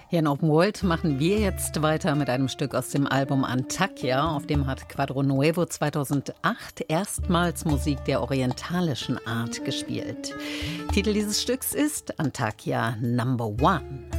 Hier in Open World machen wir jetzt weiter mit einem Stück aus dem Album Antakya. Auf dem hat Quadro Nuevo 2008 erstmals Musik der orientalischen Art gespielt. Titel dieses Stücks ist Antakya Number One.